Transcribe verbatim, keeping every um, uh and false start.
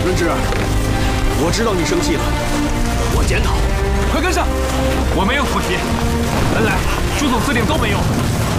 润之，我知道你生气了，我检讨。 快跟上！我没有妥协，本来副总司令都没有。